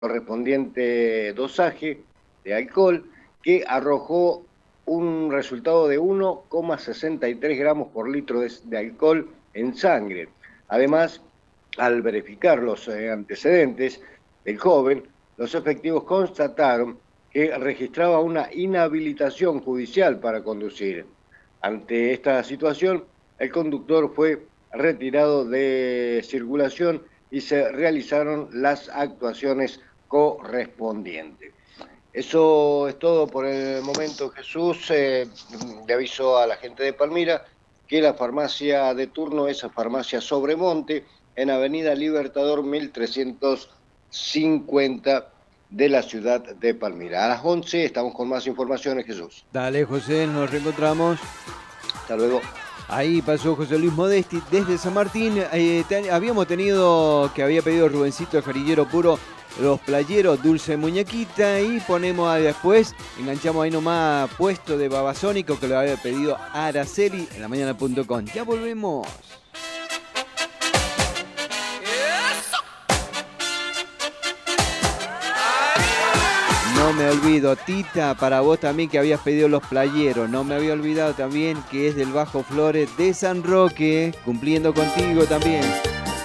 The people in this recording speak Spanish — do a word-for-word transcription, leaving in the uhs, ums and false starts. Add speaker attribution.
Speaker 1: correspondiente dosaje de alcohol, que arrojó un resultado de uno coma sesenta y tres gramos por litro de, de alcohol en sangre. Además, al verificar los eh, antecedentes del joven, los efectivos constataron que registraba una inhabilitación judicial para conducir. Ante esta situación, el conductor fue retirado de circulación y se realizaron las actuaciones correspondientes. Eso es todo por el momento, Jesús. Eh, le aviso a la gente de Palmira que la farmacia de turno es Farmacia Sobremonte, en Avenida Libertador mil trescientos cincuenta de la ciudad de Palmira. A las once estamos con más informaciones, Jesús.
Speaker 2: Dale, José, nos reencontramos.
Speaker 1: Hasta luego.
Speaker 2: Ahí pasó José Luis Modesti desde San Martín. Eh, te, habíamos tenido que había pedido Rubensito de Jarillero Puro los playeros Dulce Muñequita y ponemos ahí después, enganchamos ahí nomás puesto de Babasónico que lo había pedido Araceli en la mañana punto com. Ya volvemos. No me olvido, Tita, para vos también que habías pedido los playeros. No me había olvidado también que es del Bajo Flores de San Roque, cumpliendo contigo también.